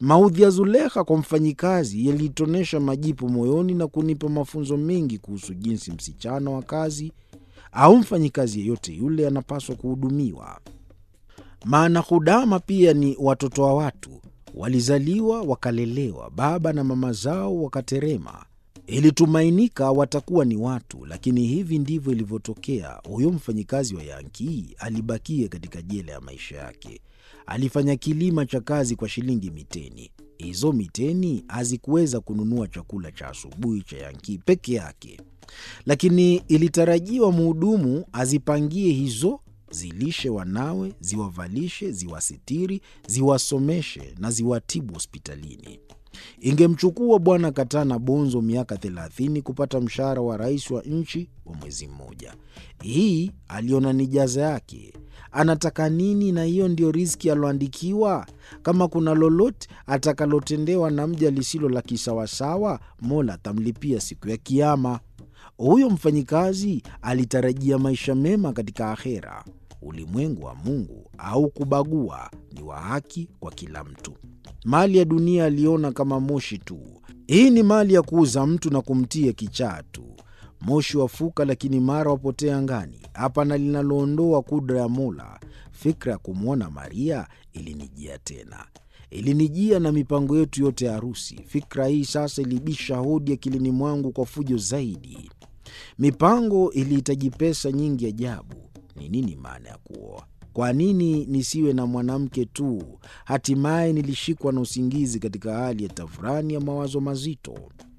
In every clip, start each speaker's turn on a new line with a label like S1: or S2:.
S1: Maudhi ya Zulekha kwa mfanyikazi yalitonesha majipu moyoni na kunipa mafunzo mengi kuhusu jinsi msichana wa kazi au mfanyikazi yeyote yule anapaswa kuhudumiwa. Maana hudama pia ni watoto wa watu, walizaliwa wakalelewa, baba na mama zao wakaterema. Ilitumainika watakuwa ni watu, lakini hivi ndivyo ilivyotokea. Huyo mfanyikazi wa Yankee alibakia katika jela ya maisha yake. Alifanya kilima cha kazi kwa shilingi miteni. Hizo miteni hazikuweza kununua chakula cha asubuhi cha Yankee peke yake, lakini ilitarajiwa mhudumu azipangie hizo, zilishe wanawe, ziwavalishe, ziwasitiri, ziwasomeshe na ziwatibu hospitalini. Ingemchukua Bwana Katana Bonzo miaka 30 kupata mshahara wa rais wa nchi wa mwezi mmoja. Hii aliona ni jaza yake. Anataka nini? Na hiyo ndio riziki aloandikiwa. Kama kuna lolote atakalotendewa na mja lisilo la kisawasawa, Mola atamlipia siku ya Kiyama. Huyo mfanyikazi alitarajia maisha mema katika akhera. Ulimwengu wa Mungu au kubagua, ni wa haki kwa kila mtu. Mali ya dunia aliona kama moshi tu. Hii ni mali ya kuuza mtu na kumtia kichaa tu. Moshi wafuka, lakini mara wapotea angani. Hapa na linaloondoa kudra ya Mola. Fikra ya kumwona Maria ilinijia tena. Ilinijia na mipango yetu yote ya harusi. Fikra hii sasa ilibisha hodi akilini mwangu kwa fujo zaidi. Mipango ilihitaji pesa nyingi ajabu. Ni nini maana ya kuoa? Kwa nini nisiwe na mwanamke tu? Hatimaye nilishikwa na usingizi katika hali ya tafurani ya mawazo mazito.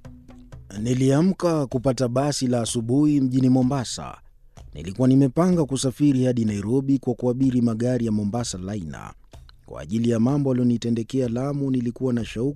S1: Niliamka kupata basi la asubuhi mjini Mombasa. Nilikuwa nimepanga kusafiri hadi Nairobi kwa kuabiri magari ya Mombasa Liner. Kwa ajili ya mambo alionitendekea Lamu, nilikuwa na shauku